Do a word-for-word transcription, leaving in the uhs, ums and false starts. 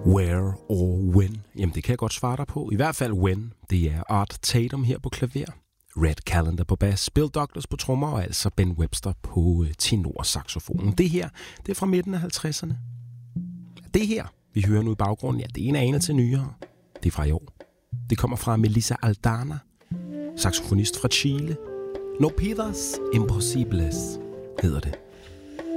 Where or when? Jamen, det kan jeg godt svare dig på. I hvert fald when. Det er Art Tatum her på klaver, Red Callender på bass, Bill Douglas på trommer og altså Ben Webster på tenorsaxofonen. Det her, det er fra midten af halvtredserne. Det her, vi hører nu i baggrunden, ja, det er en anelse til nyere. Det er fra i år. Det kommer fra Melissa Aldana, saxofonist fra Chile. No Piedras Imposibles hedder det.